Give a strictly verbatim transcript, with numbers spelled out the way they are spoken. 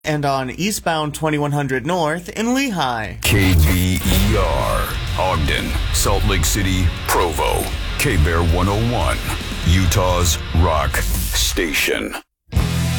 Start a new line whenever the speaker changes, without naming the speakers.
and on eastbound twenty-one hundred North in Lehigh.
K B E R, Ogden, Salt Lake City, Provo. K-Bear one oh one, Utah's rock station.